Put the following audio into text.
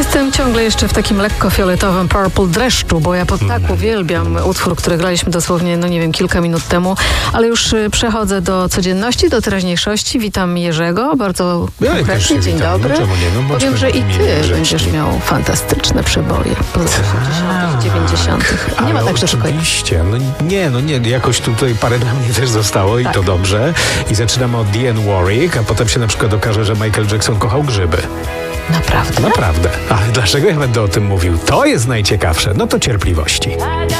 Jestem ciągle jeszcze w takim lekko fioletowym Purple dreszczu, bo ja tak uwielbiam utwór, który graliśmy dosłownie, kilka minut temu, ale już przechodzę do codzienności, do teraźniejszości. Witam Jerzego, bardzo konkretnie. Dzień dobry. Powiem, że i ty będziesz miał fantastyczne przeboje po lat 80., 90. Nie ma tak, że tylko oczywiście. Nie. Jakoś tutaj parę dla mnie też zostało i to dobrze. I zaczynamy od Dionne Warwick, a potem się na przykład okaże, że Michael Jackson kochał grzyby. Naprawdę? Naprawdę. Ale dlaczego ja będę o tym mówił? To jest najciekawsze. No to cierpliwości.